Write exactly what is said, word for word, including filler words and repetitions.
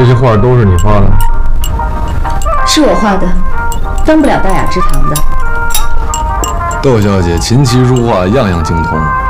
这些画都是你画的？ 是我画的，当不了大雅之堂的。 窦小姐琴棋书画样样精通。